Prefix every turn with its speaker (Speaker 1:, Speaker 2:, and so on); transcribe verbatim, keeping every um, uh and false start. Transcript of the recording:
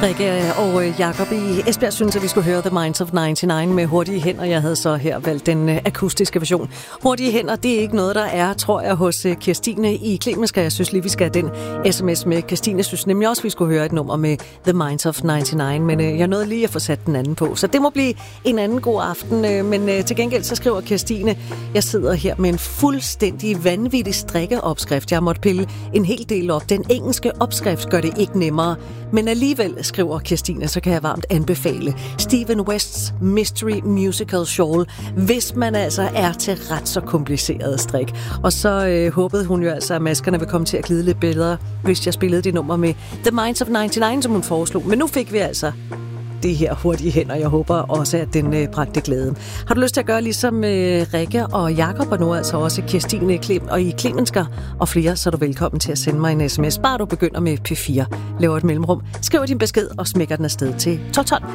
Speaker 1: Rikke og Jakob i Esbjerg synes, at vi skulle høre The Minds of nioghalvfems med Hurtige Hænder. Jeg havde så her valgt den akustiske version. Hurtige Hænder, det er ikke noget, der er, tror jeg, hos Kirstine i Klemensker. Jeg synes lige, vi skal have den sms med. Kirstine synes nemlig også, vi skulle høre et nummer med The Minds of nioghalvfems, men jeg nåede lige at få sat den anden på. Så det må blive en anden god aften, men til gengæld så skriver Kirstine, jeg sidder her med en fuldstændig vanvittig strikkeopskrift. Jeg har måttet pille en hel del op. Den engelske opskrift gør det ikke nemmere, men alligevel, skriver Kirstine, så kan jeg varmt anbefale Stephen Wests Mystery Musical Shawl, hvis man altså er til ret så kompliceret strik. Og så øh, håbede hun jo altså, at maskerne vil komme til at glide lidt bedre, hvis jeg spillede det nummer med The Minds of nioghalvfems, som hun foreslog. Men nu fik vi altså det her Hurtige Hænder. Jeg håber også, at den øh, bragte glæden. Har du lyst til at gøre ligesom øh, Rikke og Jakob, og nu altså også Kirstine Klem og i Klemensker og flere, så er du velkommen til at sende mig en sms. Bare du begynder med P fire. Laver et mellemrum, skriver din besked og smækker den afsted til tolv tolv.